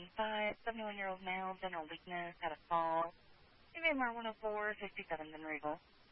2005, 71-year-old male, general weakness, had a fall. CVMR 104, 67 Then Regal.